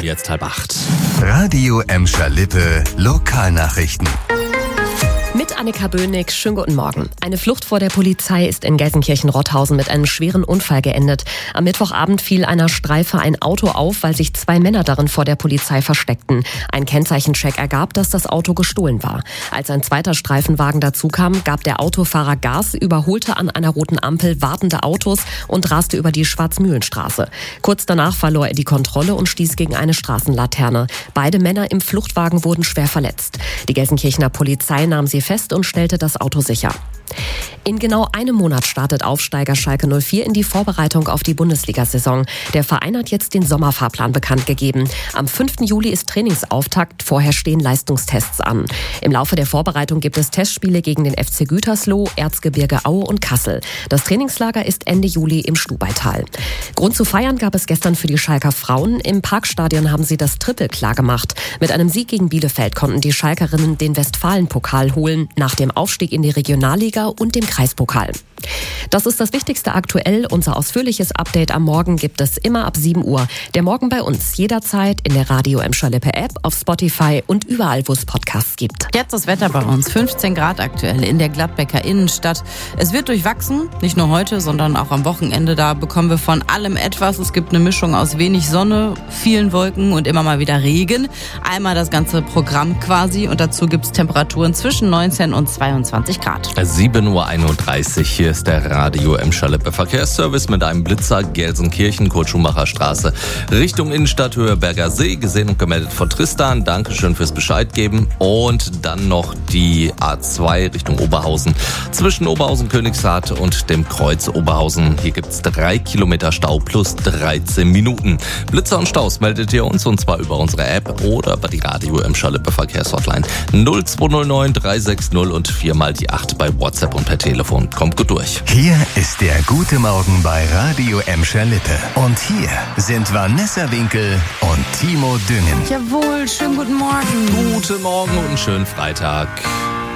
jetzt 7:30. Radio Emscher-Lippe Lokalnachrichten. Mit Annika Böhnig, schönen guten Morgen. Eine Flucht vor der Polizei ist in Gelsenkirchen-Rothausen mit einem schweren Unfall geendet. Am Mittwochabend fiel einer Streife ein Auto auf, weil sich 2 Männer darin vor der Polizei versteckten. Ein Kennzeichencheck ergab, dass das Auto gestohlen war. Als ein zweiter Streifenwagen dazukam, gab der Autofahrer Gas, überholte an einer roten Ampel wartende Autos und raste über die Schwarzmühlenstraße. Kurz danach verlor er die Kontrolle und stieß gegen eine Straßenlaterne. Beide Männer im Fluchtwagen wurden schwer verletzt. Die Gelsenkirchener Polizei nahm sie fest und stellte das Auto sicher. In genau einem Monat startet Aufsteiger Schalke 04 in die Vorbereitung auf die Bundesliga-Saison. Der Verein hat jetzt den Sommerfahrplan bekannt gegeben. Am 5. Juli ist Trainingsauftakt, vorher stehen Leistungstests an. Im Laufe der Vorbereitung gibt es Testspiele gegen den FC Gütersloh, Erzgebirge Aue und Kassel. Das Trainingslager ist Ende Juli im Stubaital. Grund zu feiern gab es gestern für die Schalker Frauen. Im Parkstadion haben sie das Triple klargemacht. Mit einem Sieg gegen Bielefeld konnten die Schalkerinnen den Westfalen-Pokal holen, nach dem Aufstieg in die Regionalliga und dem Kreispokal. Das ist das Wichtigste aktuell. Unser ausführliches Update am Morgen gibt es immer ab 7 Uhr. Der Morgen bei uns jederzeit in der Radio Emscher-Lippe App, auf Spotify und überall, wo es Podcasts gibt. Jetzt das Wetter bei uns. 15 Grad aktuell in der Gladbecker Innenstadt. Es wird durchwachsen, nicht nur heute, sondern auch am Wochenende. Da bekommen wir von allem etwas. Es gibt eine Mischung aus wenig Sonne, vielen Wolken und immer mal wieder Regen. Einmal das ganze Programm quasi und dazu gibt es Temperaturen zwischen 19 und 22 Grad. 7:31 Uhr, hier ist der Radio Emscher-Lippe Verkehrsservice mit einem Blitzer Gelsenkirchen, Kurt-Schumacher-Straße, Richtung Innenstadt, Höhe Berger See, gesehen und gemeldet von Tristan. Dankeschön fürs Bescheid geben. Und dann noch die A2 Richtung Oberhausen, zwischen Oberhausen-Königshardt und dem Kreuz Oberhausen. Hier gibt's 3 Kilometer Stau plus 13 Minuten. Blitzer und Staus meldet ihr uns, und zwar über unsere App oder bei die Radio Emscher-Lippe Verkehrshotline 0209 360 und 4x8 bei WhatsApp und per Telefon. Kommt gut durch. Hier ist der Gute Morgen bei Radio Emscher-Lippe. Und hier sind Vanessa Winkel und Timo Düngen. Jawohl, schönen guten Morgen. Guten Morgen und einen schönen Freitag.